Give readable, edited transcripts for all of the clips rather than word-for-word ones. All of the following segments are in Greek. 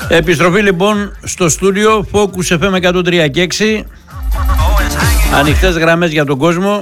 Επιστροφή λοιπόν στο στούντιο Focus FM 103 και 6. Ανοιχτές γραμμές για τον κόσμο.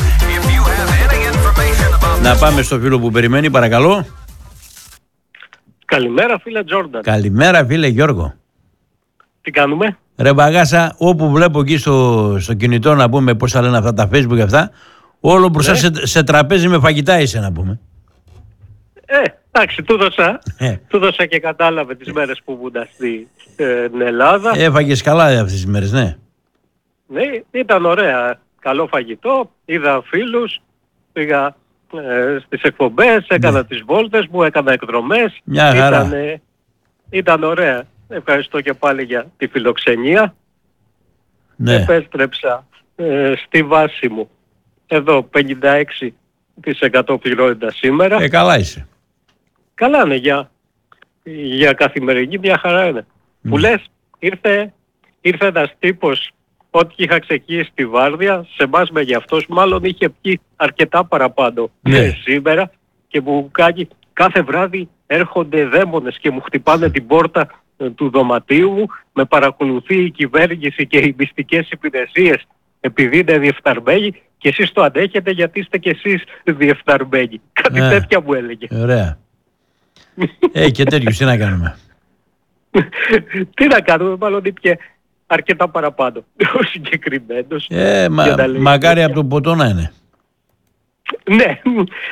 Να πάμε στο φίλο που περιμένει, παρακαλώ. Καλημέρα φίλε Τζόρνταν. Καλημέρα φίλε Γιώργο. Τι κάνουμε? Ρε μπαγάσα, όπου βλέπω εκεί στο κινητό να πούμε πώς θα λένε αυτά τα Facebook και αυτά, όλο μπροστά σε τραπέζι με φαγητά είσαι να πούμε. Εντάξει, του δώσα και κατάλαβε τις μέρες που ήμουν στην Ελλάδα. Έφαγες καλά αυτές τις μέρες, ναι. Ναι, ήταν ωραία. Καλό φαγητό, είδα φίλους, πήγα στις εκπομπές, έκανα τις βόλτες μου, έκανα εκδρομές. Μια χαρά. Ήταν ωραία. Ευχαριστώ και πάλι για τη φιλοξενία. Ναι. Επέστρεψα στη βάση μου. Εδώ 56% πληρώνοντα σήμερα. Καλά είσαι. Καλά είναι για καθημερινή, μια χαρά είναι. Που λες, ήρθε ένας τύπος ότι είχα ξεκινήσει τη βάρδια, σε εμάς με γι' αυτός μάλλον είχε πιει αρκετά παραπάνω σήμερα και μου κάνει κάθε βράδυ έρχονται δαίμονες και μου χτυπάνε την πόρτα του δωματίου μου, με παρακολουθεί η κυβέρνηση και οι μυστικές υπηρεσίες επειδή είναι διεφθαρμένοι και εσείς το αντέχετε γιατί είστε και εσείς διεφθαρμένοι. Κάτι τέτοια μου έλεγε. Ωραία. Και τέτοιους τι να κάνουμε. Τι να κάνουμε, μάλλον ήπιε αρκετά παραπάνω ο συγκεκριμένος. Μακάρι από το ποτό να είναι. Ναι,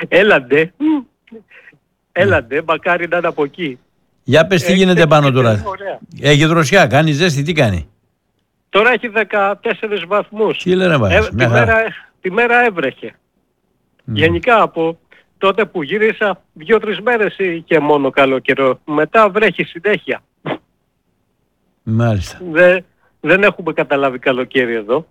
έλαντε, μακάρι να είναι από εκεί. Για πες τι γίνεται πάνω τώρα. Έχει δροσιά, κάνει ζέστη, τι κάνει? Τώρα έχει 14 βαθμούς. Τι λένε τη μέρα έβρεχε. Γενικά από τότε που γύρισα 2-3 μέρες είχε μόνο καλό καιρό. Μετά βρέχει συνέχεια. Μάλιστα. Δεν έχουμε καταλάβει καλοκαίρι εδώ.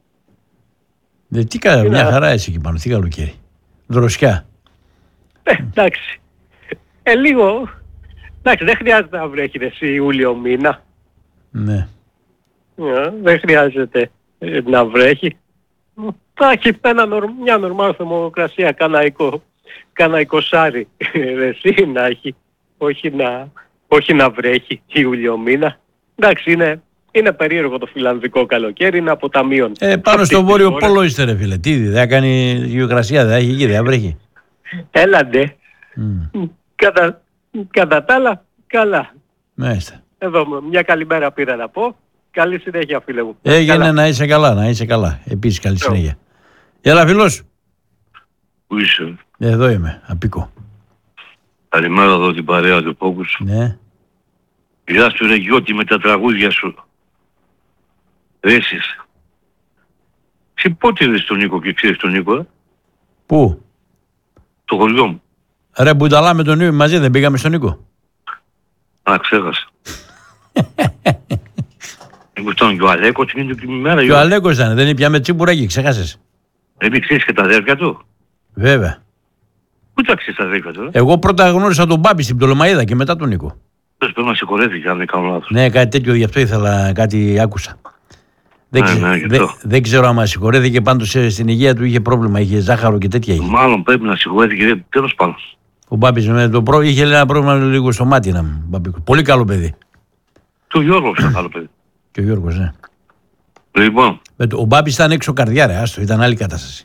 Τι καλά, μια χαρά είσαι εκεί πάνω, τι καλοκαίρι. Δροσιά. Εντάξει. Λίγο. Εντάξει, δεν χρειάζεται να βρέχει εσύ Ιούλιο μήνα. Ναι. Δεν χρειάζεται να βρέχει. Θα έχει μια νορμάλ θερμοκρασία, κάνα 20 εσύ να έχει. Όχι να βρέχει Ιούλιο μήνα. Εντάξει, είναι περίεργο το φιλανδικό καλοκαίρι, είναι από ταμείων. Πάνω στο Βόρειο Πόλο είστε ρε φίλε. Τι δεν κάνει γεωγρασία, δεν έχει εκεί, δεν βρέχει. Έλαντε. Κατά τα άλλα, καλά. Μάλιστα. Εδώ μια καλημέρα πήρα να πω. Καλή συνέχεια φίλε μου. Έγινε να είσαι καλά, να είσαι καλά. Επίσης καλή συνέχεια. Έλα φίλος. Πού είσαι? Εδώ είμαι, απίκο. Καλημέρα εδώ την παρέα του Focus. Ναι. Γεια σου ρε Γιώτη με τα τραγούδια σου. Ρέσεις. Εσύ πότε είδες τον Νίκο και ξέρεις τον Νίκο? Πού? Το χωριό μου. Ρε Μπουνταλά με τον Νίκο μαζί δεν πήγαμε στον Νίκο? Ξέχασα. Ήταν και ο Αλέκος και την ημέρα. Και ο Αλέκος ήταν, δεν πιάμε τσιμπουράκι, ξέχασες? Δεν ξέρεις και τα αδέρφια του? Βέβαια. Πού τα ξέρεις τα αδέρφια του? Εγώ πρώτα γνώρισα τον Μπάμπη στην Πτολεμαΐδα και μετά τον Νίκο. Πρέπει να συγχωρέθηκε αν δεν κάνω λάθος. Ναι, κάτι τέτοιο, γι' αυτό ήθελα, κάτι άκουσα. Δεν ξέρω αν συγχωρέθηκε, πάντως στην υγεία του είχε πρόβλημα, είχε ζάχαρο και τέτοια. Μάλλον πρέπει να συγχωρέθηκε, τέλος πάντων. Ο Μπάμπης είχε ένα πρόβλημα λίγο στο μάτι. Πολύ καλό παιδί. Και ο Γιώργος ήταν καλό παιδί. Και ο Γιώργος, ναι. Λοιπόν. Ο Μπάμπης ήταν έξω καρδιά, ρε, άστο, ήταν άλλη κατάσταση.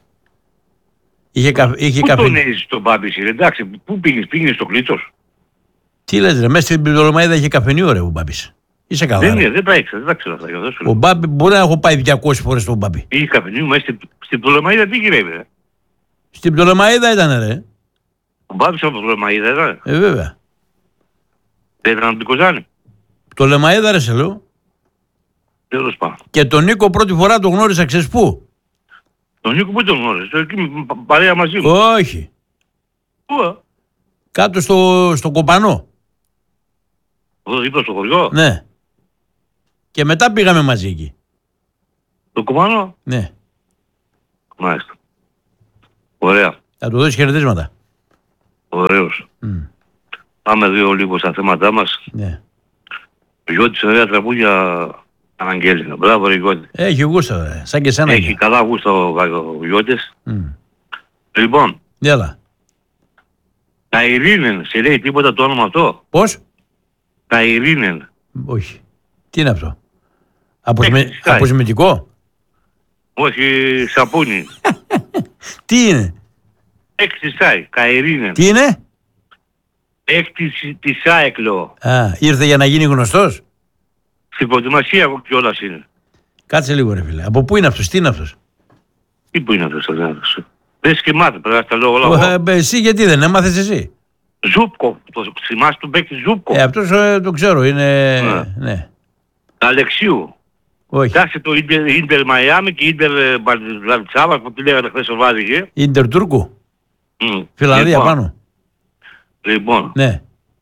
Πού τον έζησε τον Μπάμπη, εντάξει, πού πήγαινε στο Κλήτος? Τι λες ρε, μέσα στην Πτολεμαΐδα είχε καφενείο ρε ο Μπάμπης. Είσαι καλά. Δεν τα ήξερα, δεν τα ξέρω αυτά. Ο Μπάμπη, μπορεί να έχω πάει 200 φορές στον Μπάμπη. Είχε καφενείο μέσα στην Πτολεμαΐδα, τι γυρεύει ρε? Στην Πτολεμαΐδα ήταν ρε. Ο Μπάμπης από Πτολεμαΐδα ήταν? Βέβαια. Δεν ήταν από την Κοζάνη? Πτολεμαΐδα ρε σε λέω. Τέλος πάντων. Και τον Νίκο πρώτη φορά τον γνώρισα, ξέρεις πού? Τον Νίκο πού τον γνώρισε? Εκεί παρέα μαζί μου. Όχι. Πού? Κάτω στο Κοπανό. Εδώ δίπλα στο χωριό? Ναι. Και μετά πήγαμε μαζί εκεί. Το Κοπανό? Ναι. Μάλιστα. Ωραία. Θα του δώσεις χαιρετίσματα. Ωραίος. Πάμε λίγο στα θέματά μας. Ναι. Γιώτης ωραία τραγούδια αναγγέλινα. Μπράβο ρε Γιώτη. Έχει γούστα ρε. Σαν και σένα. Έχει καλά γούστα ο Γιώτης. Λοιπόν. Έλα. Τα Ειρήνεν, σε λέει τίποτα το όνομα αυτό? Πώς? Τα Ειρήνεν. Όχι. Τι είναι αυτό? Έκτη Sky. Αποσμητικό? Όχι, σαπούνι. Τι είναι? 6 Sky, Καερίνε. Τι είναι? 6 της ΑΕΚ λέω. Ήρθε για να γίνει γνωστός. Στην προετοιμασία κιόλας είναι. Κάτσε λίγο ρε φίλε. Από πού είναι αυτός, τι είναι αυτός? Τι που είναι αυτός, δεν σκεμάται, πρέπει να τα λέω όλα. Εσύ γιατί δεν έμαθες εσύ? Ζούπκο, το θυμάσαι του παίκτη Ζούπκο. Αυτός το ξέρω, είναι... Ναι. Αλεξίου. Όχι. Εντάξει το Ίντερ Μαϊάμι και Ίντερ Μπαρτισάβα που τη λέγανε χθες ο Βάδικε. Ίντερ Τούρκου. Φιλανδία πάνω. Λοιπόν. Ναι.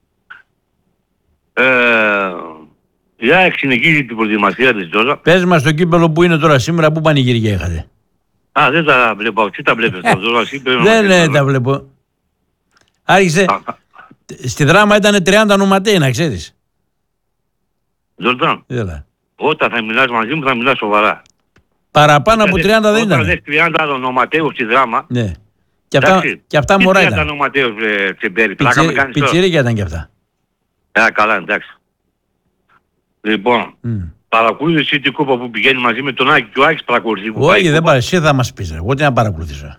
Η ΑΕΚ συνεχίζει την προετοιμασία της τώρα. Πες μας το κύπελο που είναι τώρα σήμερα, πού πανηγυριά είχατε? Δεν τα βλέπω. Τι τα βλέπεις τώρα? Δεν τα βλέπω. Άρχισε. Στη Δράμα ήταν 30 νοματέοι, να ξέρεις. Ζορτάν. Όταν θα μιλάς μαζί μου θα μιλάς σοβαρά. Παραπάνω από 30 δεν ήταν. Όταν δες 30 νοματέους στη Δράμα. Ναι. Και αυτά μωρά ήταν. 30 νοματέους τσεμπέρι. Πιτσιρίκια ήταν και αυτά. Καλά, εντάξει. Λοιπόν, παρακολούθησε την κούπα που πηγαίνει μαζί με τον Άκη και ο Άκης παρακολουθεί. Όχι, δεν πάει. Εσύ θα μας πεις. Εγώ τι να παρακολουθήσω.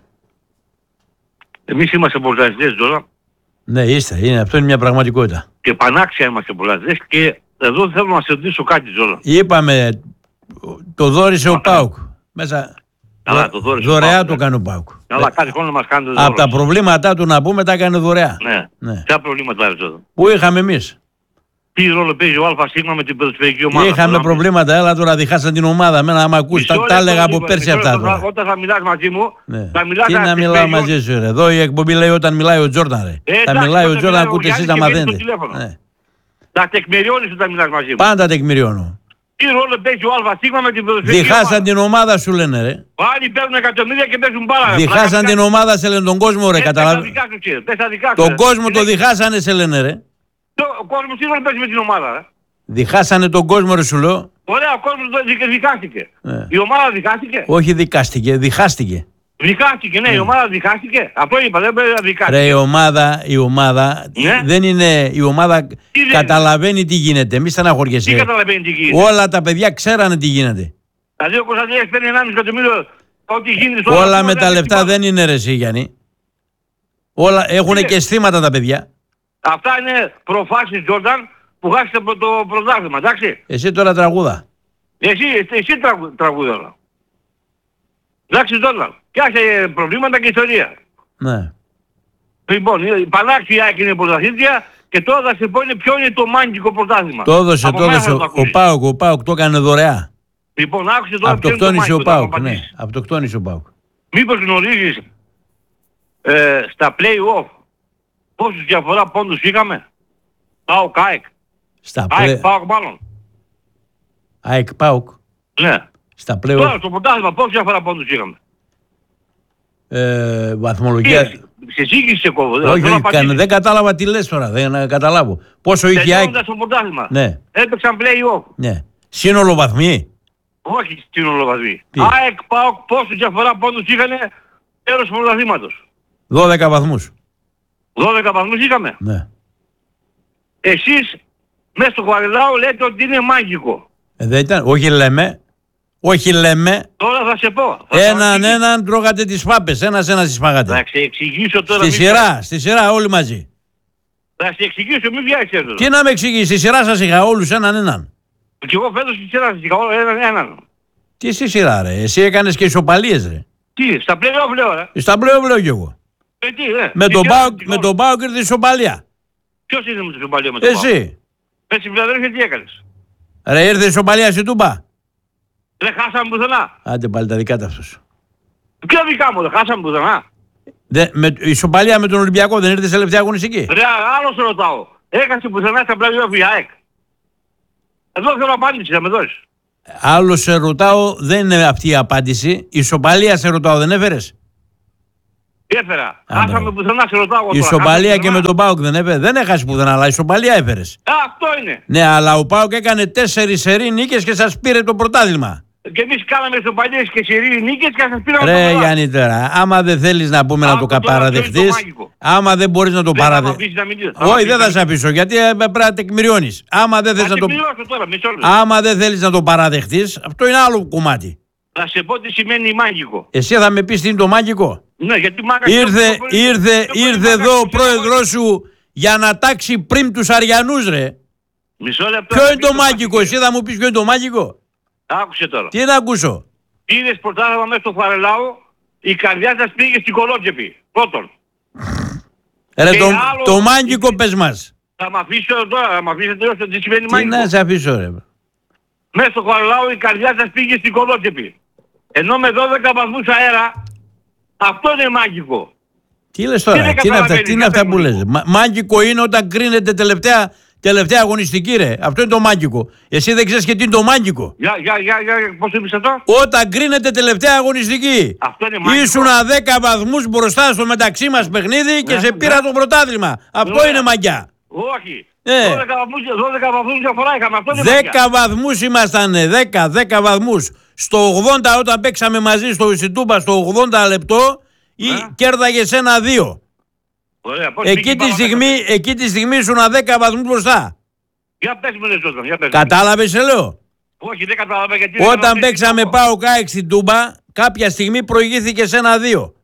Εμείς είμαστε πρωταθλητές τώρα. Ναι, είστε. Αυτό είναι μια πραγματικότητα. Και πανάξια είμαστε πρωταθλητές και εδώ θέλω να σε ρωτήσω κάτι Ζόλα. Είπαμε, το δώρισε ο ΠΑΟΚ. Μέσα. Καλά, το δώρισε δωρεά το κάνει ο ΠΑΟΚ. Αλλά κάθε χρόνο μας κάνει από τα προβλήματά του να πούμε τα έκανε δωρεά. Ναι. Ποια προβλήματα είναι εδώ? Πού είχαμε εμείς? Τι ρόλο παίζει ο ΑΣ με την ποδοσφαιρική ομάδα? Είχαμε προβλήματα, έλα τώρα διχάσαν την ομάδα. Μένα άμα ακούς, τα έλεγα από πέρσι αυτά τώρα. Όταν θα μιλάς μαζί μου, θα μιλάς... Τι να μιλάω μαζί σου ρε? Εδώ η εκπομπή λέει όταν μιλάει ο Τζόρνταν ρε. Θα μιλάει ο Τζόρνταν, ακούτε εσείς να μαθαίνετε. Τα τεκμηριώνεις όταν μιλάς μαζί μου. Πάντα τεκμηριώνω. Τι ρόλο παίζει ο ΑΣ με την ποδοσφαιρική ομάδα? Διχάσαν την ομάδα σου λένε ρε. Πάλι παίρνουν εκατομμύρια και παίζουν μπάλα. Διχάσαν την ομάδα σε λένε τον κόσμο ρε, καταλαβαίνεις. Τον κόσμο το διχάσανε σε λένε ρε. Ο κόσμος τι ρόλο παίζει με την ομάδα ρε? Διχάσανε τον κόσμο ρε σου λέω. Ωραία, ο κόσμος δικάστηκε. Η ομάδα δικάστηκε. Όχι δικάστηκε, διχάστηκε. Δικάστηκε, ναι, η ομάδα δικάστηκε. Αυτό είπα, δεν πρέπει να δικάστηκε. Ρε, η ομάδα δεν είναι. Η ομάδα καταλαβαίνει τι γίνεται. Μη στεναχωριέσαι. Τι καταλαβαίνει τι γίνεται? Όλα τα παιδιά ξέρανε τι γίνεται. Δηλαδή ο Κωνσταντίνος παίρνει 1,5 εκατομμύριο ό,τι γίνεται. Όλα με τα λεφτά δεν είναι ρε εσύ Γιάννη. Όλα έχουν και αισθήματα τα παιδιά. Αυτά είναι προφάσεις Τζόρνταν που χάσετε το πρωτάθλημα, εντάξει. Εσύ τώρα τραγούδα. Εσύ τραγούδα. Εντάξει Τζόρνταν. Πιάσε προβλήματα και ιστορία. Ναι. Λοιπόν, η Πανάξια είναι πρωταθλήτρια και τώρα θα σε πω ποιο είναι το μάγικο πρωτάθλημα. Το έδωσε ο ΠΑΟΚ το έκανε δωρεά. Λοιπόν, άκουσε τώρα ποιο είναι το Αυτοκτόνησε μάγικο. ο ΠΑΟΚ, ναι. Αυτοκτόνησε ο ΠΑΟΚ. Μήπως γνωρίζεις στα play-off πόσους διαφορά πόντους είχαμε? ΠΑΟΚ ΑΕΚ. ΑΕΚ ΠΑΟΚ μάλλον. ΑΕΚ ΠΑΟΚ. Ναι. Στα play-off. Τώρα στο πρωτάθλημα πόσους διαφορά πόντους είχαμε? Βαθμολογία. Σε ζήγηση σε κόβω. Όχι, δεν κατάλαβα τι λες τώρα, δεν καταλάβω. Πόσο είχε η ΑΕΚ. Στο πρωτάθλημα. Ναι. Έπαιξαν play-off. Ναι. Σύνολο βαθμοί. Όχι σύνολο βαθμοί. ΑΕΚ ΠΑΟΚ πόσους διαφορά πόντους είχανε τέλος του πρωταθλήματος? 12 βαθμούς. 12 βαθμούς είχαμε. Ναι. Εσείς μέσα στο Χαριλάου λέτε ότι είναι μάγικο. Δεν ήταν. Όχι λέμε. Τώρα θα σε πω. Έναν τρώγατε τις πάπες. Ένας τις φάγατε. Θα σε εξηγήσω τώρα. Στη σειρά όλοι μαζί. Θα σε εξηγήσω, μην βιάζεις εδώ. Τι να με εξηγήσει, στη σειρά σας είχα όλους έναν. Και εγώ φέτος στη σειρά σας είχα έναν. Τι στη σειρά ρε, εσύ έκανες και ισοπαλίες ρε. Τι, στα play-off λέω ρε. Στα play-off λέω κι εγώ. Με τον ΠΑΟΚ ήρθε η ισοπαλία. Ποιος ήρθε με την ισοπαλία με τον ΠΑΟΚ? Εσύ. Με την Φιλαδέλφια τι έκανες? Ρε ήρθε η ισοπαλία στη Τούμπα. Δεν χάσαμε πουθενά. Άντε πάλι τα δικά ταυτούς. Ποια δικά μου, δεν χάσαμε πουθενά. Η ισοπαλία με τον Ολυμπιακό δεν ήρθε σε τελευταία αγωνιστική? Ρε άλλο σε ρωτάω. Έχασε πουθενά στα play-off η ΑΕΚ? Εδώ θέλω απάντηση, θα με δώσεις. Άλλο σε ρωτάω, δεν είναι αυτή η απάντηση. Η ισοπαλία σε ρωτάω, δεν έφερες? Έφερα. Χάσαμε πουθενά, σε ρωτάω. Η ισοπαλία και με τον ΠΑΟΚ δεν έφερε. Δεν έχασε πουθενά, αλλά η ισοπαλία έφερες. Αυτό είναι. Ναι, αλλά ο ΠΑΟΚ έκανε 4 σερί νίκες και σας πήρε το πρωτάθλημα. Και εμείς κάναμε στο παλιές και σειρή νίκες και σας πήραμε Ρε το Γιάννη τώρα, άμα δεν θέλεις να πούμε να το παραδεχτείς, άμα δεν μπορείς να το παραδεχτείς. Όχι, δεν θα σε αφήσω, γιατί πρέπει να τεκμηριώνεις. Άμα δεν θέλεις να το παραδεχτείς, αυτό είναι άλλο κομμάτι. Θα σε πω τι σημαίνει μάγικο. Εσύ θα με πεις τι είναι το μάγικο. Ναι, γιατί Ήρθε εδώ ο πρόεδρος σου για να τάξει πριν τους Αριανούς, ρε. Μισό λεπτό. Ποιο είναι το μάγικο, εσύ θα μου πεις ποιο είναι το μάγικο. Άκουσε τώρα. Τι να ακούσω. Είδες πρωτάθλημα μέσα στο Φαρελάου, η καρδιά σας πήγε στην Κολότσεπη. Πρώτον. Ρε το μάγικο πες μας. Θα μ' αφήσω τώρα, θα μ' αφήσετε τελειώσω τι σημαίνει Τι μάγικο. να σε αφήσω ρε. Μέσα στο Φαρελάου η καρδιά σας πήγε στην Κολότσεπη. Ενώ με 12 βαθμούς αέρα, αυτό είναι μάγικο. Τι λες τώρα, τι είναι αυτά που λες. Μάγικο είναι όταν κρίνεται τελευταία αγωνιστική ρε. Αυτό είναι το μάγικο. Εσύ δεν ξέρεις και τι είναι το μάγικο. Για, πώς το είπες αυτό. Όταν κρίνεται τελευταία αγωνιστική. Αυτό είναι μάγικο. Ήσουνα 10 βαθμούς μπροστά στο μεταξύ μας παιχνίδι και σε πήρα το πρωτάθλημα. Αυτό είναι μαγιά. Όχι. 12 βαθμούς διαφορά είχαμε. Αυτό είναι 10 βαθμούς ήμασταν. 10 βαθμούς. Στο 80 όταν παίξαμε μαζί στο Ιστιτούμπα στο 80 λεπτό κέρδαγες 1-2. Ωραία, εκεί τη στιγμή ήσουν 10 βαθμούς μπροστά. Για πες μου λες για πες. Κατάλαβες σε λέω. Όχι, δεν κατάλαβα γιατί. Όταν παίξαμε ΠΑΟΚ ΑΕΚ στην Τούμπα, κάποια στιγμή προηγήθηκε σε 1-2.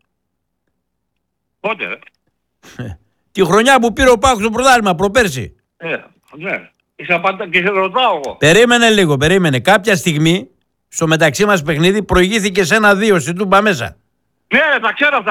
Πότε ρε. Τη χρονιά που πήρε ο ΠΑΟΚ στο πρωτάθλημα, προπέρσι. Ναι. Και σε ρωτάω εγώ. Περίμενε λίγο, περίμενε. Κάποια στιγμή, στο μεταξύ μας παιχνίδι, προηγήθηκε σε 1-2 στην Τούμπα μέσα. Ναι, τα ξέρω αυτά.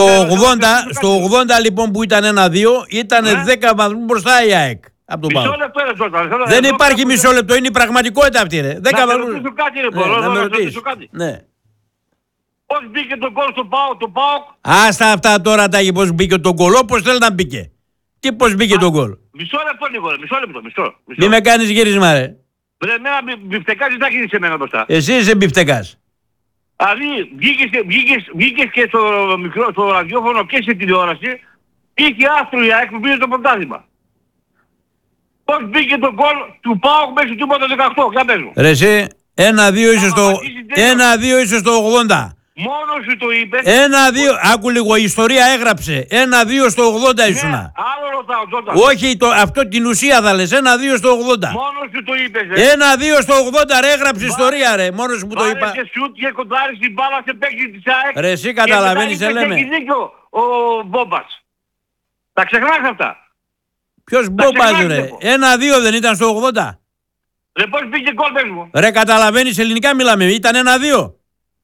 Στο 80 λοιπόν που ήταν 1-2, ήταν 10 βαθμούς μπροστά η ΑΕΚ. Από τον μισό λεπτό ρε τώρα. Δεν υπάρχει μισό λεπτό, είναι η πραγματικότητα αυτή ρε. 10 βαθμούς. Να με ρωτήσω κάτι. Ναι. Πώς μπήκε το γκολ του ΠΑΟΚ. Άστα αυτά τώρα τα πώς μπήκε το γκολ, όπως θέλει να μπήκε. Τι πώς μπήκε το γκολ. Μισό λεπτό λίγο ρε, μισό. Μη με κάνεις γύρισμα ρε. Ρε, εμένα μπιφτεκάς δεν θα γίνεις σε μένα μπροστά. Εσύ είσαι μπιφτεκάς. Δηλαδή βγήκες και στο ραδιόφωνο και σε τηλεόραση, είχε άστρο η ΑΕΚ που πήρε το πρωτάθλημα. Πώς μπήκε το γκολ του ΠΑΟΚ μέχρι του το 18, για πες μου. Ρε εσύ, 1-2 είσαι στο 80. Μόνος σου το είπες. 1-2, άκου λίγο, η ιστορία έγραψε. 1-2 στο 80 ήσουνα. Ναι, άλλο ρωτάω τότε. Όχι, αυτό την ουσία θα λες, 1-2 στο 80. Μόνος σου το είπες. 1-2 στο 80 ρε, έγραψε ιστορία ρε, μόνος σου που το είπα. Πάρε και σουτ και κοντάρεις την μπάλα σε παίκτη της ΑΕΚ. Ρε εσύ καταλαβαίνεις, σε λέμε. Έχει δίκιο ο Μπόμπας. Τα ξεχνάς αυτά. Ποιος Μπόμπας ρε, 1-2 δεν ήταν στο 80. Ρε πώς πήγε γκολ πες μου. Ρε καταλαβαίνεις, ελληνικά μιλάμε, ήταν 1-2.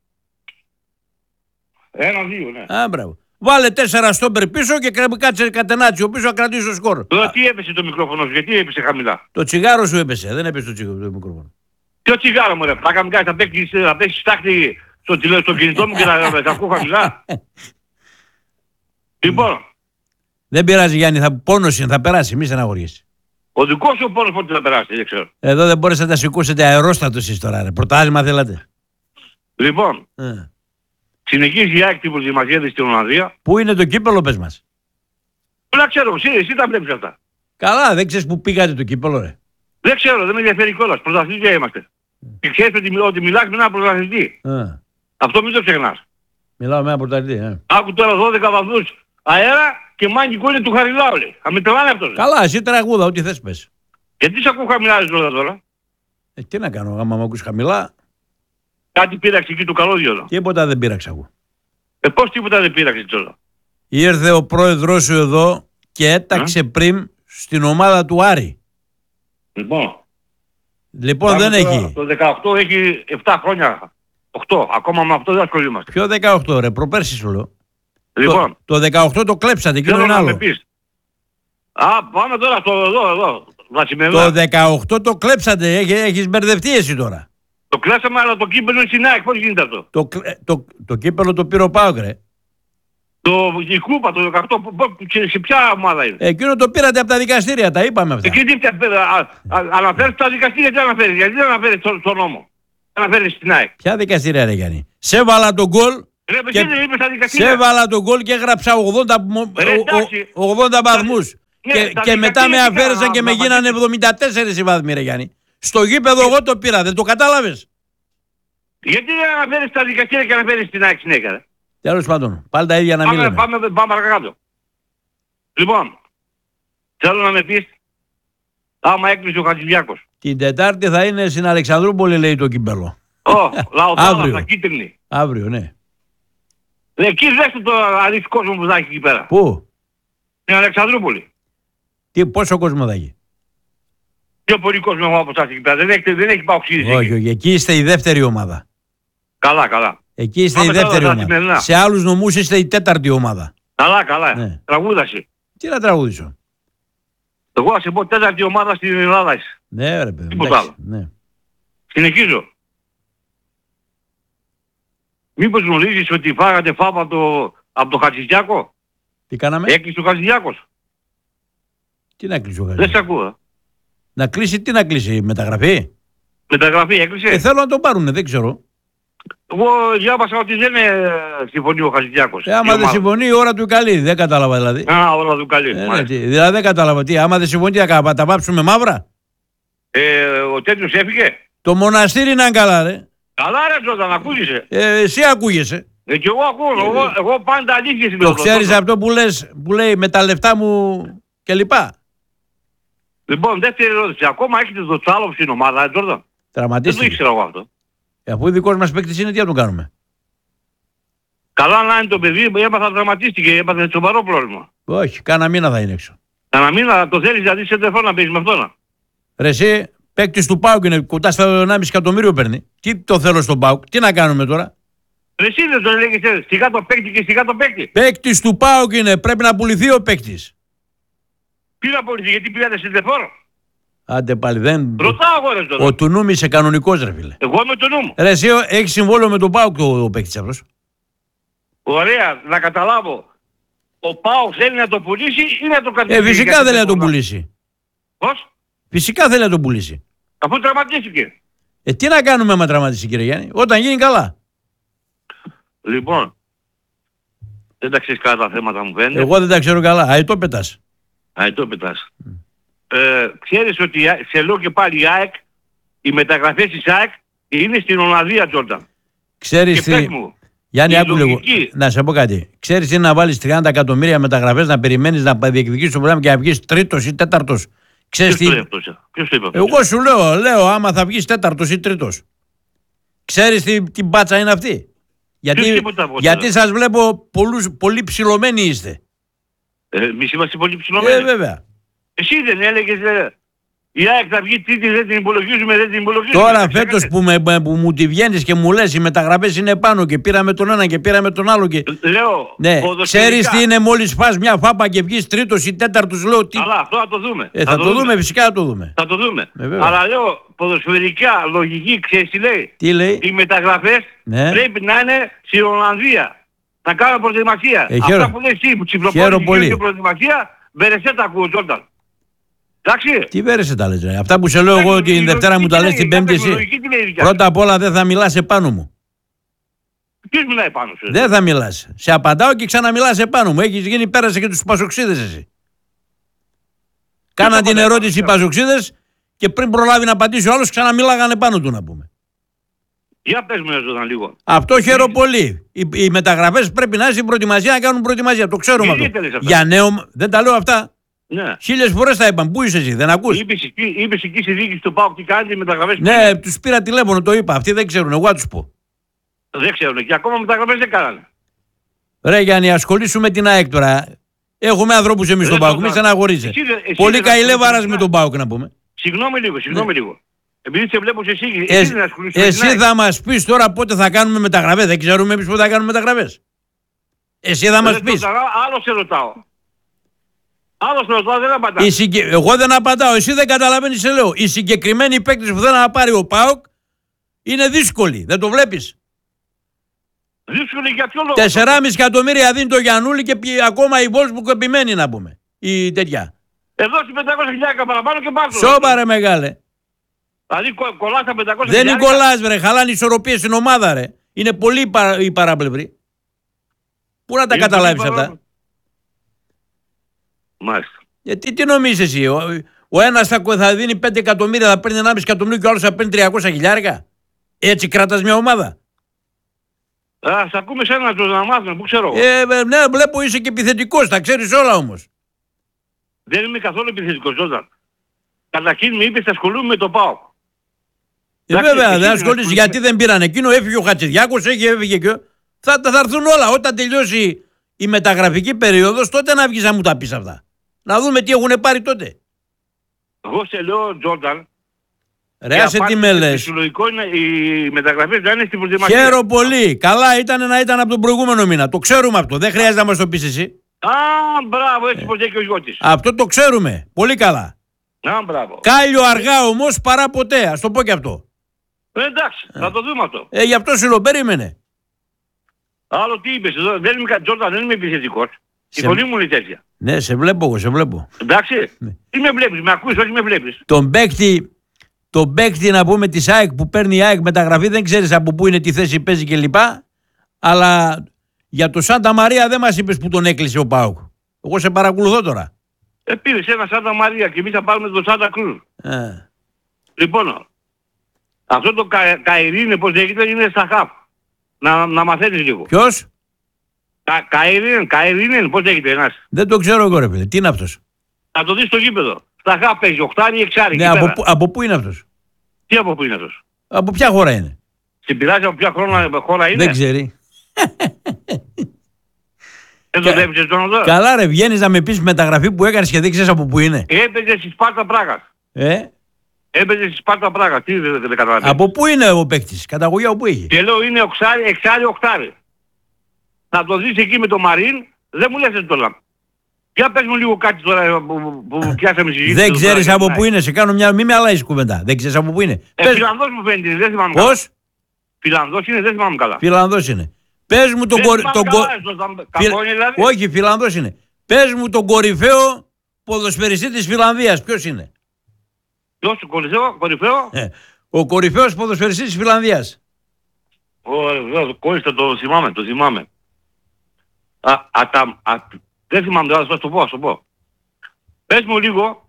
1-2 ναι. Α, μπράβο. Βάλε 4 στόμπερ πίσω και κάτσε κατενάτσιο πίσω να κρατήσει το σκορ. Τώρα τι έπεσε το μικρόφωνο σου, γιατί έπεσε χαμηλά. Το τσιγάρο σου έπεσε, δεν έπεσε το μικρόφωνο. Ποιο τσιγάρο μου ρε, θα κάνουμε κάτι, θα παίξεις στάχτη στο κινητό μου και θα ακούω χαμηλά. Λοιπόν. Δεν πειράζει Γιάννη, πόνος είναι, θα περάσει, μη στεναχωριέσαι. Ο δικός σου πόνος πότε θα περάσει, δεν ξέρω. Εδώ δεν μπορείς να τα σηκώσετε αερόστατο εσείς τώρα ρε, πρωτάθλημα θέλατε. Λοιπόν. Συνεχίζει η ΑΕΚ την προετοιμασία της στην Ολλανδία. Πού είναι το κύπελο, πες μας. Πού να ξέρω, εσύ τα βλέπεις αυτά. Καλά, δεν ξέρεις πού πήγατε το κύπελο, ρε. Δεν ξέρω, δεν με ενδιαφέρει κιόλας. Πρωταθλητές είμαστε. Και ξέρεις ότι μιλάς με έναν πρωταθλητή. Αυτό μην το ξεχνάς. Μιλάω με έναν πρωταθλητή. Άκου τώρα 12 βαθμούς αέρα και μάγικο είναι του Χαριλάου, λέει. Θα με τρελάνε αυτός. Καλά, εσύ τραγούδα, ό,τι θες πες. Γιατί σε ακούω χαμηλά τώρα. Τι να κάνω, άμα με ακούς χαμηλά. Κάτι πήραξε εκεί το καλώδιο εδώ. Τίποτα δεν πήραξα εγώ. Πώς τίποτα δεν πήραξε τώρα. Ήρθε ο πρόεδρος σου εδώ και έταξε πριν στην ομάδα του Άρη. Λοιπόν δεν έχει. Το 18 έχει 7 χρόνια. 8. Ακόμα με αυτό δεν ασχολούμαστε. Ποιο 18 ρε, προπέρσι σου λέω. Λοιπόν. Το 18 το κλέψατε, εκείνο είναι άλλο. Πάμε τώρα στο εδώ. Το 18 το κλέψατε, έχεις μπερδευτεί εσύ τώρα. Το κλάσαμε, αλλά το κύπελο είναι στην ΑΕΚ. Πώς γίνεται αυτό. Το κύπελο το πήρε ο ΠΑΟΚ, ρε. Η κούπα το 18, σε ποια ομάδα είναι. Εκείνο το πήρατε από τα δικαστήρια, τα είπαμε αυτά. Εκεί τι αναφέρεις τα δικαστήρια, τι αναφέρεις. Γιατί δεν αναφέρεις στον νόμο. Αναφέρεις στην ΑΕΚ. Ποια δικαστήρια ρε Γιάννη. Σε βάλα τον γκολ. Σε βάλα τον γκολ και έγραψα 80 βαθμούς. Και μετά με αφαίρεσαν και με γίνανε 74 οι βαθμοί ρε Γιάννη. Στο γήπεδο εγώ το πήρα, δεν το κατάλαβες. Γιατί αναφέρεις τα δικαστήρια και αναφέρεις την ΑΕΚ συνέχεια? Τέλος πάντων, πάλι τα ίδια να μην λέμε. Πάμε παρακάτω. Λοιπόν, θέλω να με πεις, άμα έκλεισε ο Χατζηδιάκος. Την Τετάρτη θα είναι στην Αλεξανδρούπολη, λέει το κύπελλο. Λαοτάλα, κίτρινη. Αύριο, ναι. Εκεί δέστε το αλήθεια κόσμο που θα έχει εκεί πέρα. Πού? Στην Αλεξανδρούπολη. Πόσο κόσμο θα έχει? Πιο πολύ κόσμο από εσάς εκεί πέρα. Δεν έχει παοξίδηση. Όχι, εκεί είστε η δεύτερη ομάδα. Καλά. Εκεί είστε η δεύτερη ομάδα. Σε άλλους νομούς είστε η τέταρτη ομάδα. Καλά. Ναι. Τραγούδασε. Τι να τραγούδησω? Εγώ θα σε πω τέταρτη ομάδα στην Ελλάδα είσαι. Ναι ρε παιδί. Τίποτα άλλο. Ναι. Συνεχίζω. Μήπως γνωρίζεις ότι φάγατε φάπα από το Χατζηδιάκο? Τι κάναμε? Έκλεισε ο Χατζηδιάκος. Τι να κλείσει ο Χατζηδιάκος? Δεν σε ακούω. Να κλείσει, τι να κλείσει, μεταγραφή? Μεταγραφή έκλεισε. Θέλω να τον πάρουνε, δεν ξέρω. Εγώ διάβασα ότι δεν συμφωνεί ο Χατζηδιάκος. Άμα δεν συμφωνεί, η ώρα του καλή. Δεν κατάλαβα δηλαδή. Ώρα του καλή. Ναι, δηλαδή δεν κατάλαβα τι. Άμα δεν συμφωνεί, τα βάψουμε μαύρα. Ο τέτοιος έφυγε. Το μοναστήρι είναι καλά, ρε. Καλά ρε Τζόρνταν, ακούγεσαι. Εσύ ακούγεσαι. Και εγώ ακούω. Εγώ πάντα αλήθειες είμαι. Το ξέρεις αυτό που λέει με τα λεφτά μου κλπ. Λοιπόν, δεύτερη ερώτηση. Ακόμα έχετε το Τσάλοφ στην ομάδα, Τζόρνταν? Τραυματίστηκε. Δεν το ήξερα εγώ αυτό. Αφού ο δικός μας παίκτης είναι, τι να τον κάνουμε? Καλά να είναι το παιδί, τραυματίστηκε, έπαθε σοβαρό πρόβλημα. Όχι, κάνα μήνα θα είναι έξω. Κάνα μήνα το θέλεις δηλαδή σε τεφό να παίζεις με αυτόν? Ρε εσύ, παίκτης του ΠΑΟΚ είναι, κοντά στα 1,5 εκατομμύριο παίρνει. Τι το θέλω στον ΠΑΟΚ, τι να κάνουμε τώρα? Ρε εσύ δεν το λέγεις, σιγά το παίκτη και σιγά το παίκτη. Παίκτης του ΠΑΟΚ είναι, πρέπει να πουληθεί ο παίκτης. Τι να πουληθεί, γιατί πήγατε σε τεφόρο? Άντε πάλι, δεν... Ρωτάω εγώ ρε τώρα. Ο Τουνούμι είσαι κανονικός ρε φίλε. Εγώ είμαι το νου μου. Ρε εσύ, έχει συμβόλαιο με τον ΠΑΟΚ ο παίκτης αυτός? Ωραία, να καταλάβω. Ο ΠΑΟΚ θέλει να το πουλήσει ή να το κατεβεί? Φυσικά θέλει να το πουλήσει. Πώς? Φυσικά θέλει να το πουλήσει. Αφού τραυματίστηκε. Τι να κάνουμε άμα τραυματίσει κύριε Γιάννη, όταν γίνει καλά. Λοιπόν, δεν τα ξέρεις καλά τα θέματα μου φαίνεται. Εγώ δεν τα ξέρω καλά, αετό πετάς. Αετό πετάς. Ξέρεις ότι σε λέω και πάλι η ΑΕΚ, οι μεταγραφές της ΑΕΚ είναι στην Ολλανδία, Τζόρνταν. Ξέρεις τι... Γιάννη, άκου λίγο. Να σε πω κάτι. Ξέρεις τι, να βάλεις 30 εκατομμύρια μεταγραφές, να περιμένεις να διεκδικήσεις το πράγμα και να βγεις τρίτος ή τέταρτος? Ξέρεις τι... Ποιος το είπε αυτό? Εγώ σου λέω άμα θα βγεις τέταρτος ή τρίτος. Ξέρεις τι μπάτσα είναι αυτή? Γιατί σας βλέπω πολύ ψηλωμένοι είστε. Εμείς είμαστε πολύ ψηλωμένοι. Βέβαια. Εσύ δεν έλεγες η ΑΕΚ θα βγει τρίτη, δεν την υπολογίζουμε. Τώρα φέτος που μου τη βγαίνεις και μου λες οι μεταγραφές είναι πάνω και πήραμε τον ένα και πήραμε τον άλλο και... Λέω, ναι. Ξέρεις τι είναι μόλις φας μια φάπα και βγεις τρίτος ή τέταρτος, λέω τι... Αλλά αυτό θα το δούμε. Θα το δούμε, φυσικά θα το δούμε. Θα το δούμε. Αλλά λέω ποδοσφαιρικά, λογική, ξέρεις τι λέει? Τι λέει? Οι μεταγραφές πρέπει να είναι στην Ολλανδία. Να κάνουμε προετοιμασία. Αυτά που λέει εσύ που ψηφλοπώνεις και προετοιμασία, βερεσέ τα ακούω Τζόρνταν. Εντάξει. Τι βέρεσε τα λες, αυτά που σε λέω εγώ την Δευτέρα μου τα λες την Πέμπτη εσύ. Πρώτα απ' όλα δεν θα μιλάς επάνω μου. Ποιος μιλάει επάνω σου? Δεν θα μιλάς. Σε απαντάω και ξαναμιλάς επάνω μου. Έχεις γίνει, πέρασε και τους πασοξίδες εσύ. Κάναν την ερώτηση οι πασοξίδες και πριν προλάβει να απαντήσει ο άλλος ξαναμιλάγανε επάνω του να πούμε. Για πες μου έζωταν λίγο. Αυτό χαίρομαι πολύ. Οι μεταγραφές πρέπει να είναι στην προετοιμασία, να κάνουν προετοιμασία. Το ξέρουμε αυτό. Για νέο, δεν τα λέω αυτά. Ναι. 1000 φορές τα είπαν. Πού είσαι εσύ, δεν ακούς? Είπες εκεί στη διοίκηση του ΠΑΟΚ τι κάνετε μεταγραφές? Ναι, τους πήρα τηλέφωνο, το είπα. Αυτοί δεν ξέρουν, εγώ θα τους πω. Δεν ξέρουν και ακόμα μεταγραφές δεν κάνανε. Ρε Γιάννη, ασχολήσου με την ΑΕΚ τώρα. Έχουμε ανθρώπους εμείς στον ΠΑΟΚ, μη στεναχωρείσαι. Πολύ καηλεύαρας με τον ΠΑΟΚ να πούμε. Συγγνώμη λίγο. Επειδή σε βλέπω σε εσύ, εσύ θα μας πεις τώρα πότε θα κάνουμε μεταγραφές. Δεν ξέρουμε εμείς πότε θα κάνουμε μεταγραφές. Εσύ θα μας πεις. Άλλο σε ρωτάω. Άλλος ρωτάω, δεν απαντάω. Εγώ δεν απαντάω, εσύ δεν καταλαβαίνεις, σε λέω. Οι συγκεκριμένοι παίκτες που θέλουν να πάρει ο ΠΑΟΚ είναι δύσκολοι, δεν το βλέπεις? Δύσκολοι για ποιο λόγο? 4,5 εκατομμύρια δίνει το Γιαννούλη και ακόμα η Βόλσμπουργκ που επιμένει να πούμε. Η τέτοια. Εδώ στις 500.000 παραπάνω και πάνω. Σώπα ρε μεγάλε. Δηλαδή κολλάς τα 500.000. Δεν είναι κολλάς ρε, χαλάνε ισορροπίες στην ομάδα ρε. Είναι πολύ οι παράπλευροι. Πού να τα καταλάβεις αυτά? Μάλιστα. Γιατί τι νομίζεις εσύ, ο ένας θα δίνει 5 εκατομμύρια, θα παίρνει 1,5 εκατομμύριο και ο άλλος θα παίρνει 300.000. Έτσι κράτας μια ομάδα? Ας ακούμε σένα να μάθουμε, πού ξέρω. Ναι, βλέπω είσαι και επιθετικός, τα ξέρεις όλα όμως. Δεν είμαι καθόλου επιθετικός, Τζόρνταν. Καταρχήν με είπες ασχολούμαι με το ΠΑΟΚ. Βέβαια, δεν ασχολείσαι γιατί δεν πήραν εκείνο, έφυγε ο Χατζηδιάκος, έφυγε και... Θα έρθουν όλα. Όταν τελειώσει η μεταγραφική περίοδος, τότε να βγεις να μου τα πεις αυτά. Να δούμε τι έχουν πάρει τότε. Εγώ σε λέω, Τζόρνταν. Ρε, άσε τι με λες. Φυσιολογικό είναι οι μεταγραφές να είναι στην προετοιμασία. Χαίρομαι πολύ. Καλά ήταν να ήταν από τον προηγούμενο μήνα. Το ξέρουμε αυτό. Δεν χρειάζεται να μας το πεις εσύ. Α, μπράβο, έτσι πως λέει και ο Γιώτης. Αυτό το ξέρουμε. Πολύ καλά. Α, μπράβο. Κάλιο αργά όμως παρά ποτέ. Ας το πω και αυτό. Εντάξει, θα το δούμε αυτό. Γι' αυτό σου το περίμενε. Άλλο τι είπες εδώ, Τζόρνταν, δεν είμαι επιθετικός. Η φωνή μου είναι τέτοια. Ναι, σε βλέπω εγώ, σε βλέπω. Εντάξει, τι με βλέπεις, με ακούεις, όχι με βλέπεις. Τον παίκτη να πούμε της ΑΕΚ που παίρνει η ΑΕΚ μεταγραφή, δεν ξέρεις από πού είναι, τι θέση παίζει κλπ. Αλλά για το Σάντα Μαρία δεν μας είπες που τον έκλεισε ο ΠΑΟΚ. Εγώ σε παρακολουθώ τώρα. Πήρες ένα Σάντα Μαρία και εμείς θα πάρουμε τον Σάντα Κρούζ. Λοιπόν, αυτό το Καϊρίνε πώς λέγεται είναι στα χαφ. Να μαθαίνεις λίγο. Ποιος? Καϊρίνε πώς λέγεται ένας. Δεν το ξέρω εγώ ρε παιδί. Τι είναι αυτός? Θα το δεις στο γήπεδο. Στα χαφ παίζει, οχτάρι, εξάρι. Ναι, από πού είναι αυτός? Τι από πού είναι αυτός? Από ποια χώρα είναι? Στην πειράζει από ποια χώρα είναι? Δεν ξέρει. Δεν το βλέπεις τον εδώ. Καλά ρε, βγαίνεις να με πεις μεταγραφή που έκανες και δεν ξέρεις από πού είναι. Έπαιζε στη Σπάρτα Πράγας. Έπαιζε στη Σπάρτα Πράγα. Τι δεν καταλαβαίνεις. Από πού είναι ο παίκτης, καταγωγή από πού είχε? Και λέω είναι εξάρι, οχτάρι. Θα το δεις εκεί με το Μαρίν, δεν μου λες το λάμπ. Για πες μου λίγο κάτι τώρα που πιάσαμε συζήτηση. Δεν ξέρεις από πού είναι, σε κάνω μια... Μη με αλλάζεις κουβέντα. Δεν ξέρεις από πού είναι. Φιλανδός μου φαίνεται, δεν θυμάμαι καλά. Πώς? Φιλανδός είναι, δεν θυμάμαι καλά. Φιλανδός είναι. Πες μου τον Όχι, Φιλανδός είναι. Πες μου τον κορυφαίο ποδοσφαιριστή της Φιλανδίας. Ποιος είναι? Ποιος κορυφαίο? Ο κορυφαίος ποδοσφαιριστής της Φιλανδίας. Κόλλησα, το θυμάμαι. Δεν θυμάμαι τώρα, θα το πω. Πες μου λίγο.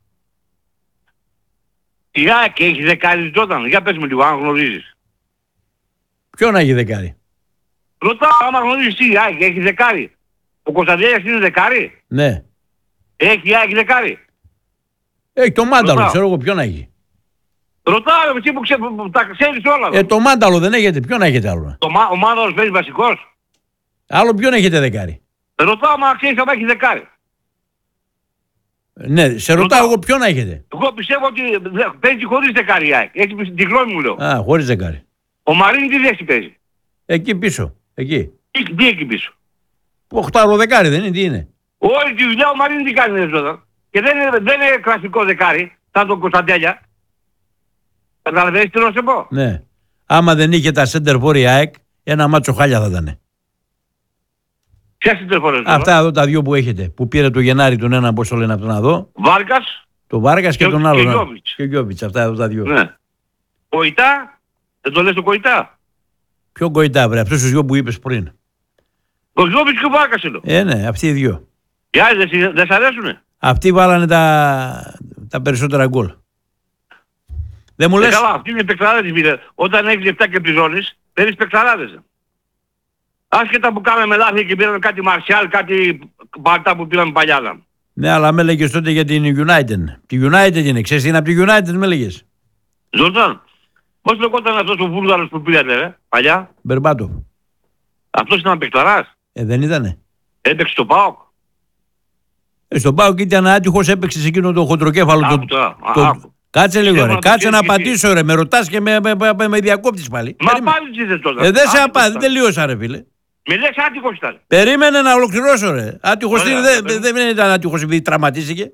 Η ΑΕΚ έχει δεκάρι Τζόρνταν. Για πες μου λίγο, αν γνωρίζεις. Ποιον έχει δεκάρι? Ρωτάω άμα γνωρίζεις τι, η ΑΕΚ έχει δεκάρι. Ο Κωνσταντέλιας είναι δεκάρι. Ναι. Έχει η ΑΕΚ δεκάρι. Έχει το Μάνταλο, ξέρω εγώ ποιον έχει. Ρωτάω εσύ που τα ξέρεις όλα. Το Μάνταλο δεν έχετε, ποιον έχετε άλλο? Ο Μάνταλος παίζει βασικός. Άλλο ποιον έχετε δεκάρι? Ρωτάω άμα ξέρεις άμα έχει δεκάρι. Ναι, σε ρωτάω εγώ ποιον έχετε. Εγώ πιστεύω ότι παίζει χωρίς δεκάρι η ΑΕΚ. Έχει τη γνώμη μου λέω. Α, χωρίς δεκάρι. Ο Μαρίν τι θέση παίζει? Εκεί πίσω, εκεί. Τι εκεί πίσω? Οχτάρο δεκάρι δεν είναι, τι είναι? Όλη τη δουλειά ο Μαρίν τι κάνει εδώ. Και δεν είναι κλασικό δεκάρι, σαν τον Κωνσταντέλια. Καταλαβαίνεις τι να σε πω? Ναι. Άμα δεν είχε τα center for η ΑΕΚ, ένα μάτσο χάλια θα ήταν. Ποια center for? Αυτά εδώ τα δύο που έχετε. Που πήρε το Γενάρη τον ένα, πώς το λένε από τον Αδό. Βάρκας. Το Βάρκας και τον άλλο. Και Γιώβιτς. Αυτά εδώ τα δύο. Ναι. Κοϊτά. Δεν το λες το Κοϊτά? Ποιο Κοϊτά βρε, αυτούς τους δυο που είπες πριν. Ο Γιώβιτς και ο Βάρκας είναι. Ναι, αυτοί οι δυο. Οι άλλοι δεν σ' αρέσουνε? Αυτοί βάλανε τα περισσότερα γκολ. Δεν μου λες. Καλά, αυτοί είναι παικταράδες φίλε. Όταν έχεις λεφτά και πληρώνεις, παίρνεις παικταράδες. Άσχετα που κάναμε λάθη και πήραμε κάτι Μαρσιάλ, κάτι Μπαρτά που πήραμε παλιάδα. Ναι, αλλά με έλεγες τότε για την United. Τη United είναι, ξέρεις τι είναι από τη United με έλεγες. Ζόρταν, πώς λεγόταν αυτός ο Βούλγαρος που πήρατε ρε, παλιά? Μπερμπάτοφ. Αυτός ήταν παικταράς. Δεν ήτανε. Έπαιξε στο ΠΑΟΚ. Στον ΠΑΟΚ ήταν άτυχος, έπαιξε σε εκείνο το χοντροκέφαλο. Κάτσε λίγο ρε, κάτσε να απαντήσω ρε, με ρωτάς και με διακόπτεις πάλι. Μα απάντησες τότε. Δεν σε απάντησε, δεν τελείωσα ρε φίλε. Με λες άτυχος ήταν. Περίμενε να ολοκληρώσω ρε. Άτυχος δεν ήταν άτυχος επειδή τραυματίστηκε.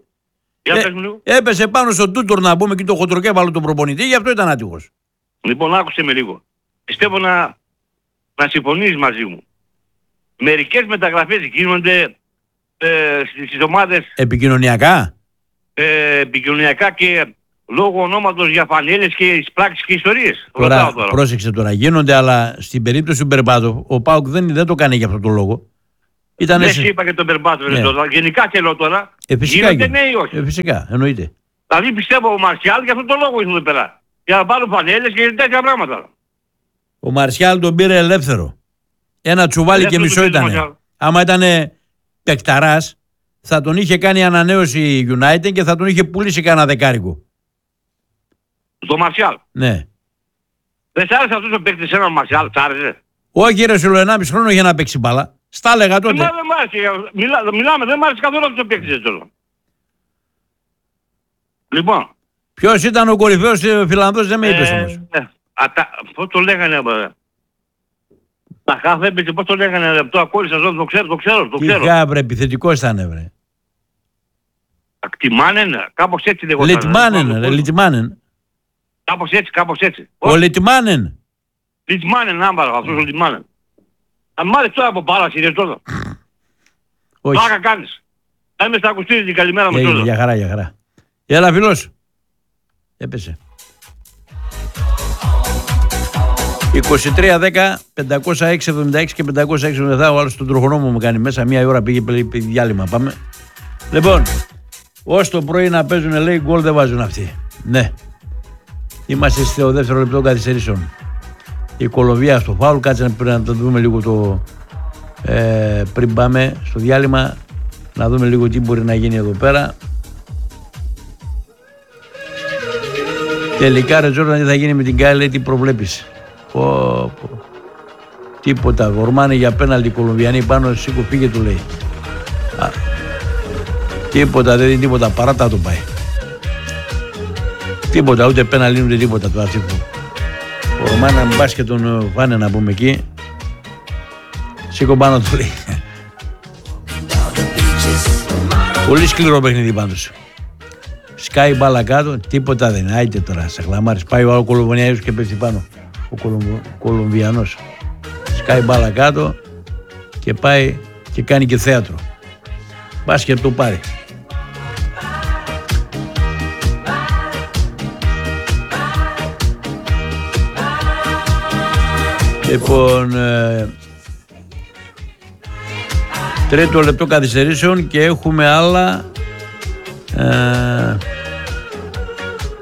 Έπεσε πάνω στον Τούτορ να πούμε και το χοντροκέφαλο του προπονητή, γι' αυτό ήταν άτυχος. Λοιπόν άκουσε με λίγο. Πιστεύω να συμφωνείς μαζί μου. Μερικές μεταγραφές γίνονται στις ομάδες επικοινωνιακά. Επικοινωνιακά και λόγω ονόματος για φανέλες και εισπράξεις και ιστορίες. Τώρα, πρόσεξε τώρα, γίνονται, αλλά στην περίπτωση του Μπερμπάτοφ, ο ΠΑΟΚ δεν το κάνει για αυτόν τον λόγο. Δεν σε είπα και τον Μπερμπάτοφ, ναι. Γενικά θέλω τώρα. Φυσικά γίνονται νέοι όχι. Φυσικά, εννοείται. Δηλαδή πιστεύω ο Μαρσιάλ για αυτόν τον λόγο ήρθε εδώ πέρα. Για να πάρουν φανέλες και τέτοια πράγματα. Ο Μαρσιάλ τον πήρε ελεύθερο. Ένα τσουβάλι και μισό ήταν. Άμα ήταν παικταράς, θα τον είχε κάνει ανανέωση η United και θα τον είχε πουλήσει κανένα δεκάρικο. Στο Μαρσιάλ. Ναι. Δεν σ' άρεσε αυτός ο παίκτης έναν Μαρσιάλ, σ' άρεσε? Όχι ρε, σου λέω 1,5 χρόνο για να παίξει μπάλα. Στα έλεγα τότε. Δεν μ' άρεσε. Μιλάμε, δεν μ' άρεσε καθόλου αυτός ο παίκτης έτσι. Λοιπόν. Ποιος ήταν ο κορυφαίος Φιλανδός, δεν με είπες όμως. Πώς το λέγανε, τα χάφ έπαιζε, πώς το λέγανε, το ακόλουσα, το ξέρω. Τι γάβρε, επιθετικός ήταν, βρε. Ακτιμάνεν, κάπως έτσι λέγονταν. Λιτμάνεν. Κάπως έτσι. Ο Λιτμάνεν. Λιτμάνεν, άμπαρα, αυτός ο Λιτμάνεν. Αν μ' άρεσε τώρα από πάλαση, ρε τώρα. Όχι. Πλάκα κάνεις. Θα είμαι στα ακουστήρια την καλημέρα μου τώρα. Για χαρά. Έλα φίλος. Έπεσε. 23-10-506-76 και 506-77. Ο άλλος τον τροχονόμο μου κάνει μέσα. Μία ώρα πήγε διάλειμμα. Πάμε. Λοιπόν, ως το πρωί να παίζουν, λέει, γκολ δεν βάζουν αυτοί. Ναι. Είμαστε στο δεύτερο λεπτό καθυστερήσεων. Η Κολομβία στο φάουλ. Κάτσε να το δούμε λίγο το πριν πάμε στο διάλειμμα. Να δούμε λίγο τι μπορεί να γίνει εδώ πέρα. Τελικά ρε Τζόρνταν, τι θα γίνει με την Γκάι, λέει, τι προβλέπεις? Τίποτα, γορμάνε για πέναλτι οι Κολομβιανοί πάνω, σήκω πήγε, του λέει. Τίποτα, δεν είναι τίποτα, παράτα το πάει. Τίποτα, ούτε πέναλτι ούτε τίποτα του ατσίπου. Γορμάνε να μπας και τον φάνε να πούμε εκεί. Σήκω πάνω, του λέει. Πολύ σκληρό παιχνίδι πάντως. Σκάει μπάλα κάτω, τίποτα δεν είναι. Άιτε τώρα, σε χλαμάρεις. Πάει ο Κολομβιανός και πέφτει πάνω. Ο Κολομβιανός. Σκάει μπάλα κάτω και πάει και κάνει και θέατρο. Πας και το πάρει. Λοιπόν, τρίτο λεπτό καθυστερήσεων και έχουμε άλλα.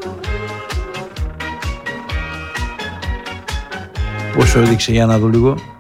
Πόσο έδειξε, για να δω λίγο.